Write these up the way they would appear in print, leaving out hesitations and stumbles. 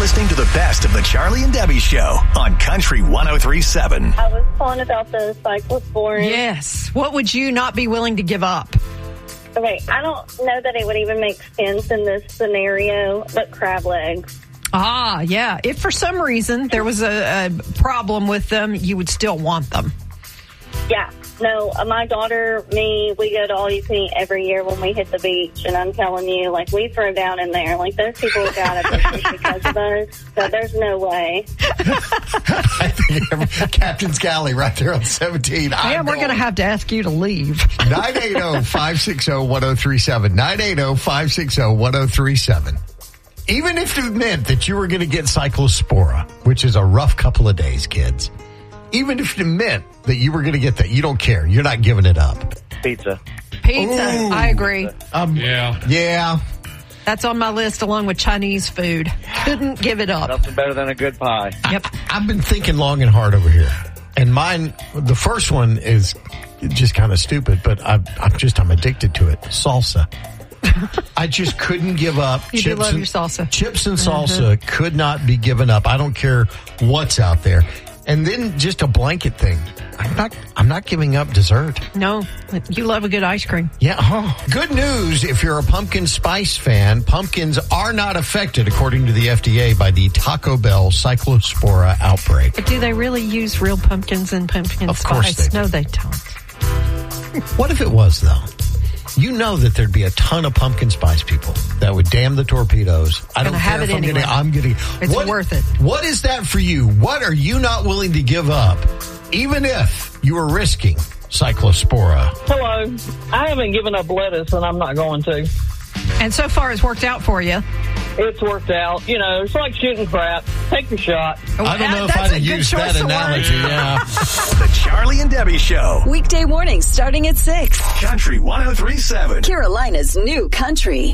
listening to the best of the Charlie and Debbie Show on Country 103.7. I was calling about the Cyclosporin. Yes. What would you not be willing to give up? Okay, I don't know that it would even make sense in this scenario, but crab legs. Ah, yeah. If for some reason there was a problem with them, you would still want them. Yeah. No, my daughter, me, we go to All You Can Eat every year when we hit the beach, and I'm telling you, like, we throw down in there. Like, those people got to be because of us, so there's no way. I think Captain's Galley right there on 17. Yeah, we're going to have to ask you to leave. 980-560-1037. 980-560-1037. Even if it meant that you were going to get Cyclospora, which is a rough couple of days, kids. Even if it meant that you were going to get that, you don't care. You're not giving it up. Pizza. Ooh. I agree. Yeah. That's on my list along with Chinese food. Couldn't give it up. Nothing better than a good pie. Yep. I've been thinking long and hard over here. And mine, the first one is just kind of stupid, but I'm addicted to it. Salsa. I just couldn't give up. You do love your salsa. Chips and salsa could not be given up. I don't care what's out there. And then just a blanket thing. I'm not giving up dessert. No, you love a good ice cream. Yeah. Oh. Good news if you're a pumpkin spice fan. Pumpkins are not affected, according to the FDA, by the Taco Bell Cyclospora outbreak. But do they really use real pumpkins and pumpkin Of spice? course they do. No, they don't. What if it was, though? You know that there'd be a ton of pumpkin spice people that would damn the torpedoes. I don't care if I'm getting. It's worth it. What is that for you? What are you not willing to give up, even if you were risking Cyclospora? Hello. I haven't given up lettuce, and I'm not going to. And so far, it's worked out for you. It's worked out. You know, it's like shooting crap. Take your shot. I don't know if I'd use that analogy. Yeah. The Charlie and Debbie Show. Weekday mornings starting at 6. Country 103.7. Carolina's new country.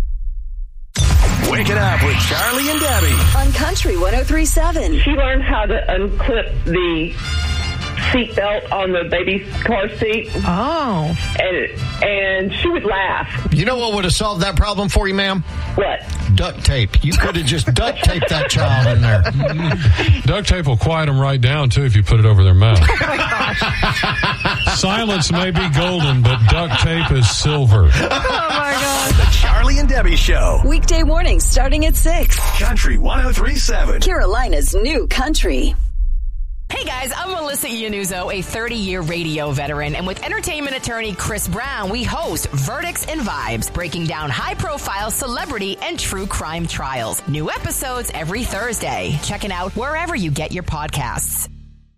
Waking up with Charlie and Debbie. On Country 103.7. She learned how to unclip the seat belt on the baby's car seat. Oh. And she would laugh. You know what would have solved that problem for you, ma'am? What? Duct tape. You could have just duct taped that child in there. Duct tape will quiet them right down, too, if you put it over their mouth. Silence may be golden, but duct tape is silver. Oh, my God. The Charlie and Debbie Show. Weekday mornings starting at 6. Country 103.7. Carolina's new country. Hey guys, I'm Melissa Iannuzzo, a 30-year radio veteran, and with entertainment attorney Chris Brown, we host Verdicts and Vibes, breaking down high-profile celebrity and true crime trials. New episodes every Thursday. Check it out wherever you get your podcasts.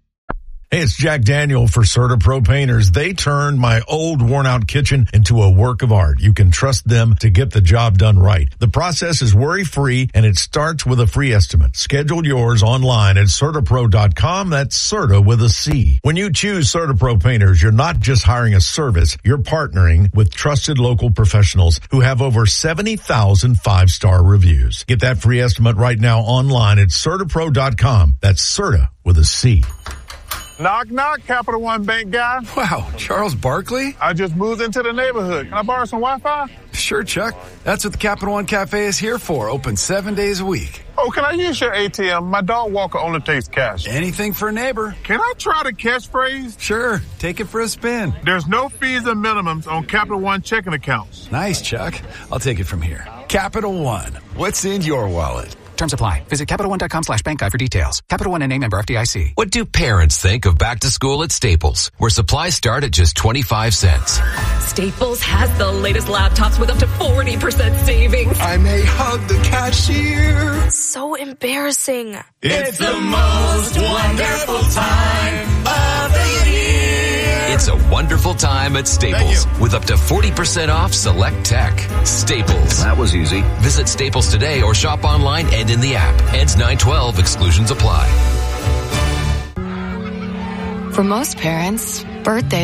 Hey, it's Jack Daniel for CertaPro Painters. They turned my old worn-out kitchen into a work of art. You can trust them to get the job done right. The process is worry-free, and it starts with a free estimate. Schedule yours online at CertaPro.com. That's Certa with a C. When you choose CertaPro Painters, you're not just hiring a service. You're partnering with trusted local professionals who have over 70,000 five-star reviews. Get that free estimate right now online at CertaPro.com. That's Certa with a C. Knock, knock, Capital One Bank guy. Wow, Charles Barkley? I just moved into the neighborhood. Can I borrow some Wi-Fi? Sure, Chuck. That's what the Capital One Cafe is here for. Open 7 days a week. Oh, can I use your ATM? My dog walker only takes cash. Anything for a neighbor. Can I try the catchphrase? Sure. Take it for a spin. There's no fees and minimums on Capital One checking accounts. Nice, Chuck. I'll take it from here. Capital One. What's in your wallet? Terms apply. Visit CapitalOne.com/bankguide for details. Capital One and member FDIC. What do parents think of back to school at Staples, where supplies start at just 25 cents? Staples has the latest laptops with up to 40% savings. I may hug the cashier. So embarrassing. It's the most wonderful time of the year. It's a wonderful time at Staples with up to 40% off select tech. Staples. That was easy. Visit Staples today or shop online and in the app. Ends 9/12. Exclusions apply. For most parents, birthdays